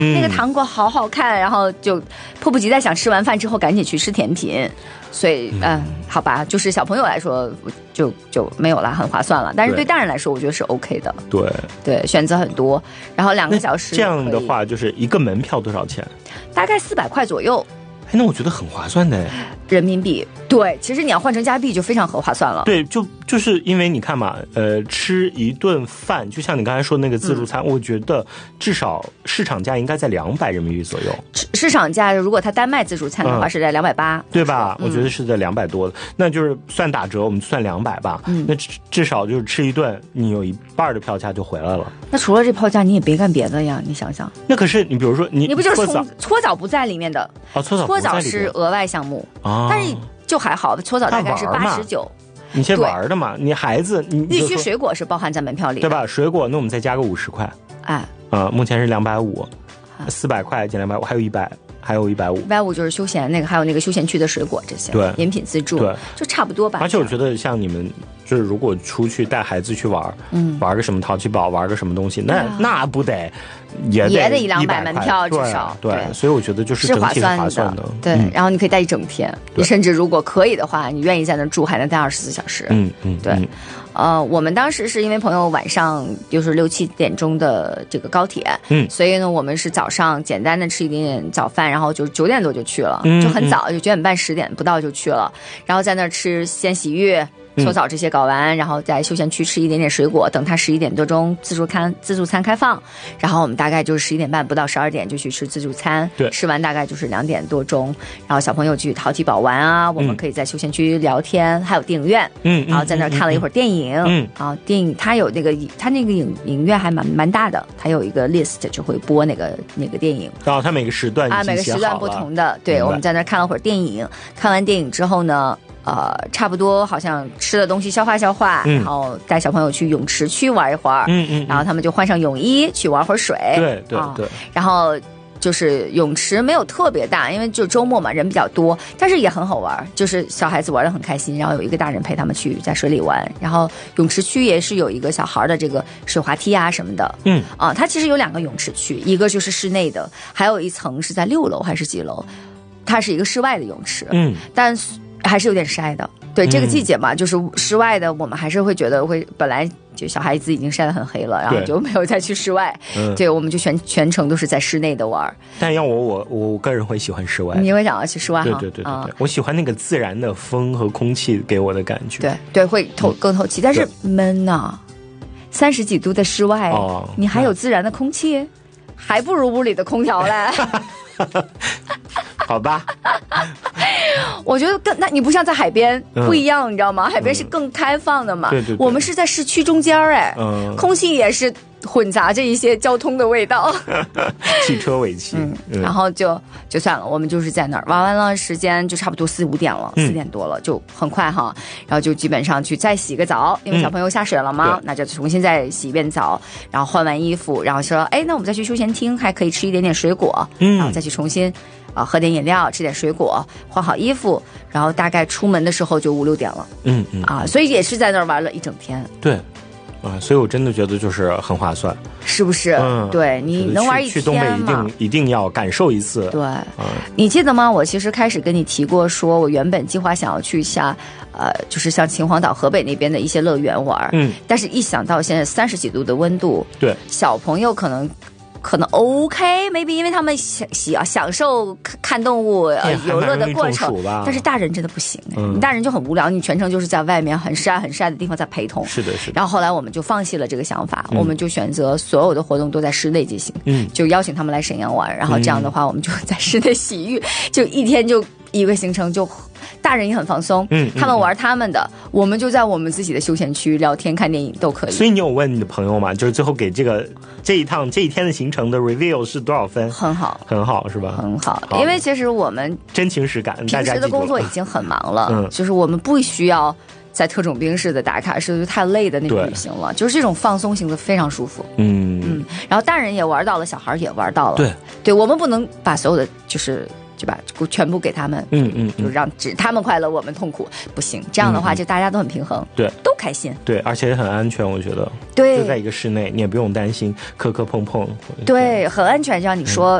那个糖果好好看，然后就迫不及待想吃完饭之后赶紧去吃甜品。所以好吧，就是小朋友来说就没有了，很划算了。但是对大人来说，我觉得是 OK 的。对，选择很多，然后2个小时。 这样的话，就是一个门票多少钱？ 大概400块左右。 那我觉得很划算的人民币。对，其实你要换成加币就非常划算了。 对，就是因为你看嘛，吃一顿饭，就像你刚才说那个自助餐，我觉得至少市场价应该在200人民币左右。 市场价如果它单卖自助餐的话是在280， 对吧？我觉得是在200多的，那就是算打折，我们算200吧。那至少就是吃一顿，你有一半的票价就回来了。 那除了这票价，你也别干别的呀，你想想。 那可是你比如说你不就是搓澡不在里面的？搓澡是额外项目但是就还好，搓澡大概是89。 你先玩的嘛，你孩子必须水果是包含在门票里的， 对吧？水果那我们再加个50块，目前是250，400块减250，还有150 就是休闲那个，还有那个休闲区的水果这些，对，饮品自助，对，就差不多吧。 而且我觉得像你们就是如果出去带孩子去玩，玩个什么淘气堡，玩个什么东西，那不得也得 100-200门票至少， 对，所以我觉得就是整体是划算的， 对。然后你可以待一整天，你甚至如果可以的话，你愿意在那住，还能待24小时，对。我们当时是因为朋友晚上就是6-7点钟的这个高铁，所以呢，我们是早上简单的吃一点点早饭，然后就9点多就去了，就很早，就9点半10点不到就去了，然后在那儿吃先洗浴。搓澡这些搞完，然后在休闲区吃一点点水果，等它11点多钟自助餐开放，然后我们大概就是11点半不到12点就去吃自助餐，对，吃完大概就是2点多钟，然后小朋友去淘气堡玩啊，我们可以在休闲区聊天，还有电影院，然后在那儿看了一会儿电影，电影它有那个影院还蛮大的，它有一个 list 就会播那个电影， 然后它每个时段每个时段不同的，对，我们在那儿看了会儿电影，看完电影之后呢。差不多好像吃的东西消化，然后带小朋友去泳池区玩一会儿，然后他们就换上泳衣去玩会儿水， 对， 然后就是泳池没有特别大，因为就周末嘛人比较多，但是也很好玩，就是小孩子玩得很开心，然后有一个大人陪他们去在水里玩，然后泳池区也是有一个小孩的这个水滑梯啊什么的，它其实有2个泳池区，一个就是室内的，还有一层是在6楼还是几楼，它是一个室外的泳池，但还是有点晒的，对，这个季节嘛，就是室外的，我们还是会觉得本来就小孩子已经晒得很黑了，然后就没有再去室外，对，我们就全程都是在室内的玩。 但要我个人会喜欢室外， 你会想要去室外？ 对，我喜欢那个自然的风和空气给我的感觉， 对，会更透气，但是闷呐，30几度的室外，你还有自然的空气，还不如屋里的空调嘞。 好吧， 我觉得那你不像在海边不一样，你知道吗？海边是更开放的嘛， 对， 我们是在市区中间空气也是混杂着一些交通的味道， 汽车尾气， 然后就算了，我们就是在那儿玩完了，时间就差不多4-5点了，4点多了，就很快哈，然后就基本上去再洗个澡，因为小朋友下水了嘛，那就重新再洗一遍澡，然后换完衣服，然后说，那我们再去休闲厅，还可以吃一点点水果，然后再去重新喝点饮料，吃点水果，换好衣服，然后大概出门的时候就5-6点了，所以也是在那儿玩了一整天， 对。所以我真的觉得就是很划算， 是不是？对，你能玩一天去东北一定要感受一次。 对，你记得吗？我其实开始跟你提过，说我原本计划想要去一下，就是像秦皇岛、河北那边的一些乐园玩，但是一想到现在30几度的温度，对，小朋友可能 OK，maybe 因为他们享受看动物游乐的过程，但是大人真的不行，你大人就很无聊，你全程就是在外面很晒的地方在陪同。 是的。 然后后来我们就放弃了这个想法，我们就选择所有的活动都在室内进行，就邀请他们来沈阳玩，然后这样的话我们就在室内洗浴，就一天就一个行程，就大人也很放松，他们玩他们的，我们就在我们自己的休闲区聊天看电影都可以。 所以你有问你的朋友吗？就是最后给这一天的行程的 review 是多少分？很好是吧？很好， 因为其实我们真情实感， 平时的工作已经很忙了，就是我们不需要在特种兵式的打卡是太累的那种旅行了，就是这种放松型的非常舒服。然后大人也玩到了，小孩也玩到了。对，我们不能把所有的就是对吧？全部给他们，就让只他们快乐，我们痛苦，不行。这样的话，就大家都很平衡， 对， 都开心， 对，而且很安全，我觉得， 对， 就在一个室内，你也不用担心磕磕碰碰， 对，很安全。就像你说，